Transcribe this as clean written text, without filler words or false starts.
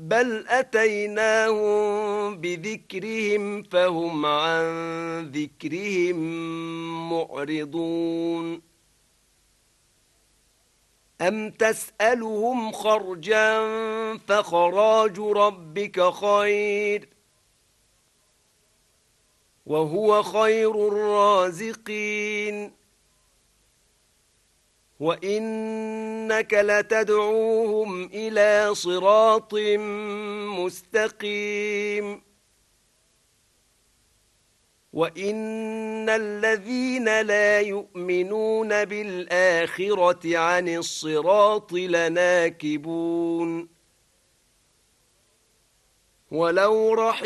بل أتيناهم بذكرهم فهم عن ذكرهم معرضون أم تسألهم خرجا فخراج ربك خير وهو خير الرازقين وإنك لتدعوهم إلى صراط مستقيم وإن الذين لا يؤمنون بالآخرة عن الصراط لناكبون ولو رحموا